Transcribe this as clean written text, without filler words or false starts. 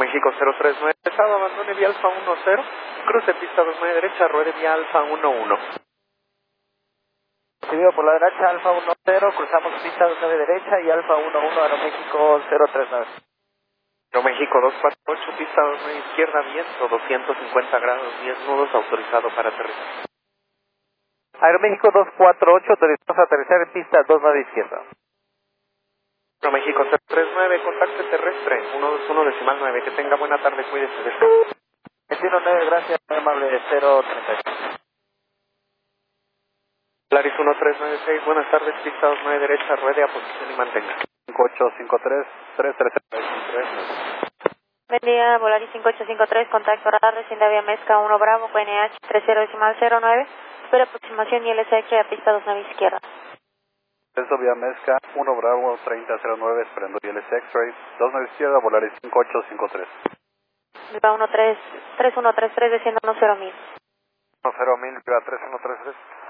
México 039, pesado, abandone vía Alfa 10, cruce pista 29 derecha, ruede vía Alfa 11. Recibido por la derecha, Alfa 10, cruzamos pista 29 derecha y Alfa 11, Aeroméxico 039. Aeroméxico 248, pista 29 izquierda, viento 250 grados, 10 nudos, autorizado para aterrizar. Aeroméxico 248, autorizamos a aterrizar en pista 29 izquierda. Aeroméxico 039, contacto terrestre, 121.9, que tenga buena tarde, cuídese, descanse. Destino 9, gracias, muy amable, 036. Polaris 1396, buenas tardes, pista 29 derecha, ruede a posición y mantenga. 5853 333. Buen día, Volaris 5853, contacto radar, recién vía Mezca 1 Bravo, PNH 30.09, espera aproximación y LSX a pista 29 izquierda. Eso vía Mezca 1 Bravo 3009, esperando ILS X-Ray 29 izquierda, Volaris 5853. Viva 3133, desciendo 10.000. 10.000, Viva 3133.